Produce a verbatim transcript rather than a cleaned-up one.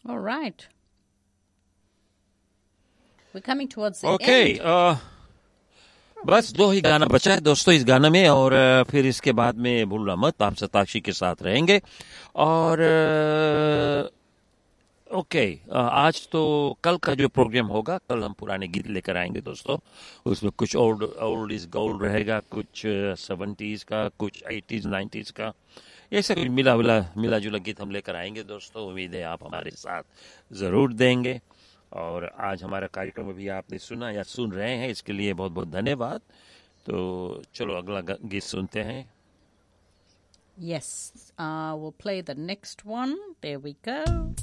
All right. We're coming towards the Okay, end. uh, बस दो ही गाना बचा है दोस्तों इस गाने में, और uh, फिर इसके बाद में भूलना मत, आप सताक्षी के साथ रहेंगे। और uh, ओके uh, आज तो कल का जो प्रोग्राम होगा, कल हम पुराने गीत लेकर आएंगे दोस्तों। उसमें कुछ ओल्ड ओल्ड इज गोल्ड रहेगा, कुछ सेवेंटीज का, कुछ एटीज नाइन्टीज का, ऐसा कुछ मिला मिला मिला जुला गीत हम लेकर आएंगे दोस्तों। उम्मीद है आप हमारे साथ ज़रूर देंगे। और आज हमारा कार्यक्रम भी आपने सुना या सुन रहे हैं, इसके लिए बहुत बहुत धन्यवाद। तो चलो अगला गीत सुनते हैं। Yes, uh, we'll play the next one. There we go.